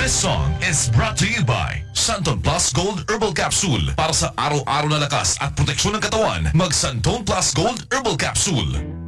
This song is brought to you by Santon Plus Gold Herbal Capsule. Para sa araw-araw na lakas at proteksyon ng katawan, mag Santon Plus Gold Herbal Capsule.